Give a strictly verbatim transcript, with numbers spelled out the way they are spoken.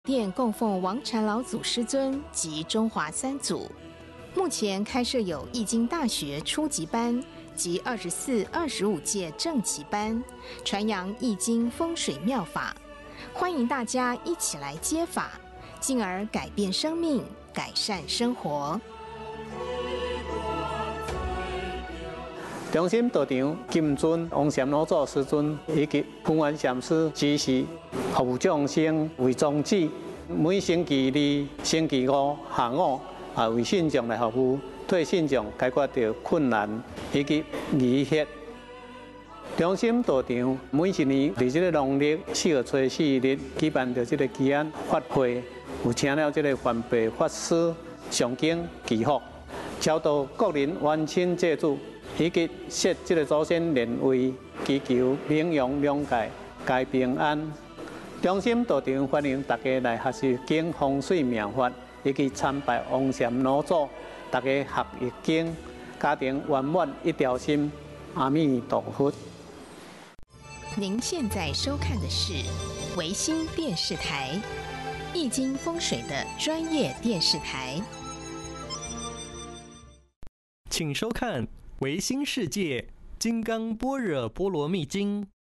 殿供奉王禅老祖师尊及中华三祖。目前开设有易经大学初级班及二十四、二十五届正级班，传扬易经风水妙法，欢迎大家一起来接法，进而改变生命，改善生活。 中心道场金尊王禅老祖师尊以及普元禅师指示，服务众生为宗旨。每星期二、星期五下午，啊为信众来服务，替信众解决掉困难以及疑惑。中心道场每一年伫这个农历四月初四日举办着这个祈安法会，有请了这个环备法师上经祈福，超度国人冤亲债主。以及设这个祖先灵位，祈求名扬两界，皆平安。中心道场欢迎大家来学习经风水妙法，以及参拜王禅老祖，大家学易经，家庭圆满一条心。阿弥陀佛。 您现在收看的是维新电视台，易经风水的专业电视台。 请收看。唯心世界金刚般若波罗蜜经